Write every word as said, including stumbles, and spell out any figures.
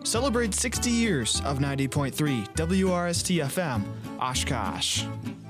Celebrate sixty years of ninety point three W R S T F M, Oshkosh.